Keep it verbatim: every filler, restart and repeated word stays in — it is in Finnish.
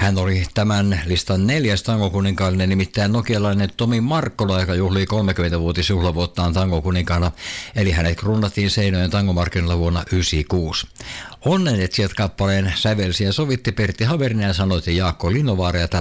Hän oli tämän listan neljäs tangokuninkaallinen, nimittäin nokialainen Tomi Markkola, joka juhlii kolmekymmentävuotisjuhlavuottaan tangokuninkaana, eli hänet kruunattiin Seinäjoen tangomarkkinoilla vuonna yhdeksänkymmentäkuusi. Onnenetsijät kappaleen sävelsi ja sovitti Pertti Haverinen ja sanoitti Jaakko Linnovaara, ja